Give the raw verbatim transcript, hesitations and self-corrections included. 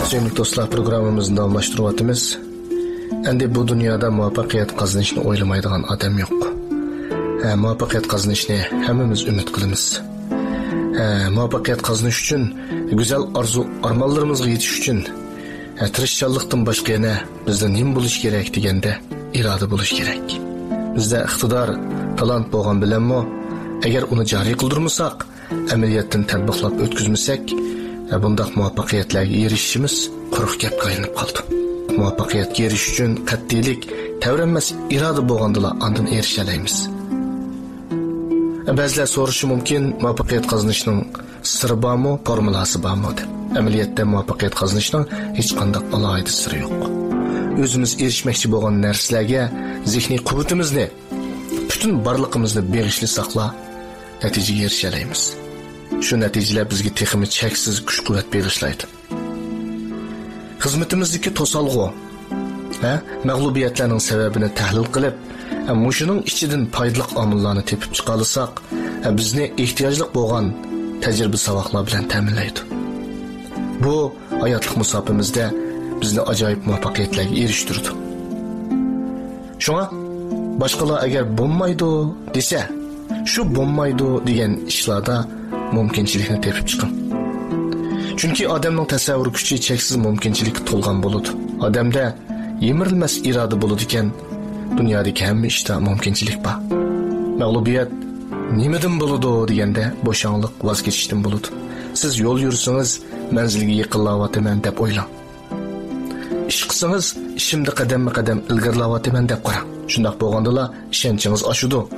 Sevgili dostlar, programımızı davamlaştırıyatımız. Endi bu dünyada muvaffaqiyat qazanishni o'ylamaydigan odam yo'q. Ha, muvaffaqiyat qazanishni hammamiz umid qilamiz. Ha, muvaffaqiyat qazanish uchun, go'zal orzu armonlarimizga yetish uchun, ha, tirishchanlikdan boshqa yana bizda nima bo'lish kerak deganda, iroda bo'lish kerak. Bizda iqtidor, talant bo'lgan bilanmi, agar uni joriy qildirmasak, amaliyotdan tatbiqlab o'tkazmasak, bundaq muvaffaqiyatlarga erishishimiz quruq gapga aylanib qoldi. Muvaffaqiyatga erishish uchun qat'iylik, tavranmas iroda bo'lgandala ondan erisha olamiz. Ba'zilar so'rashi mumkin, muvaffaqiyat qozonishning siri bormi, formulasi bormi deb. Amaliyotda muvaffaqiyat qozonishning hech qanday alohida siri yo'q. O'zimiz erishmoqchi bo'lgan narsalarga zehniy quvvatimizni, butun borliqimizni bag'ishlasak-la, natijaga erisha olamiz. Shu natijalar bizga texmi cheksiz kuch-quvvat bag'ishlaydi. Xizmatimizdagi to'salg'u, ha, mag'lubiyatlarning sababini tahlil qilib, mushuning ichidan foydali omillarni tepib chiqarsak, bizni ehtiyojli bo'lgan tajriba saboqlar bilan ta'minlaydi. Bu hayotlik musofimizda bizni ajoyib muvaffaqiyatlarga erishtirdi. Shunga boshqalar agar bo'lmaydi desa, shu bo'lmaydi degan ishlarda mumkinchilikni tepib chiqing. Chunki odamning tasavvur kuchi cheksiz mumkinchilikka to'lgan bo'ladi. Odamda yemirilmas iroda bo'ladi ekan, dunyodagi hamma ishda mumkinchilik bor. Mag'lubiyat nimadan bo'ladi deganda bo'shonliq, voz kechishdan bo'ladi. Siz yo'l yursangiz, manzilga yaqinlayapman deb o'ylang. Ish qilsangiz, ishimda qadamma-qadam ilgarilayapman deb qarang. Shundoq bo'lgandala, ishonchingiz oshadi.